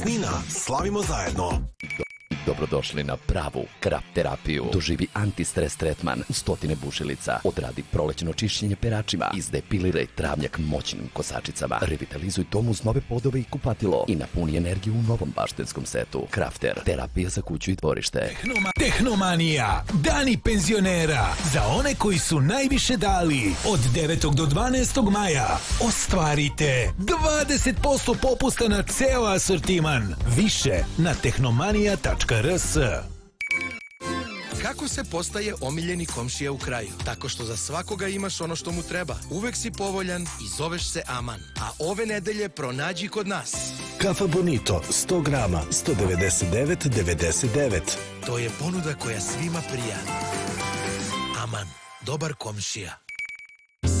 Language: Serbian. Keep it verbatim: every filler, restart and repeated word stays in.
Nina, slavimo zajedno. Dobrodošli na pravu krap terapiju. Doživi antistres tretman u stotine bušilica. Odradi prolećno čišćenje peračima. Izdepiliraj travnjak moćnim kosačicama. Revitalizuj dom uz nove podove i kupatilo. I napuni energiju u novom baštenskom setu. Crafter, terapija za kuću i dvorište. Tehnoma, Tehnomanija, dani penzionera. Za one koji su najviše dali. Od devetog do dvanaestog maja ostvarite dvadeset posto popusta na ceo asortiman. Više na tehnomanija tačka r s. Kako se postaje omiljeni komšija u kraju? Tako što za svakoga imaš ono što mu treba. Uvek si povoljan i zoveš se Aman. A ove nedelje pronađi kod nas. Kafa Bonito, sto grama, sto devedeset devet devedeset devet. To je ponuda koja svima prija. Aman, dobar komšija.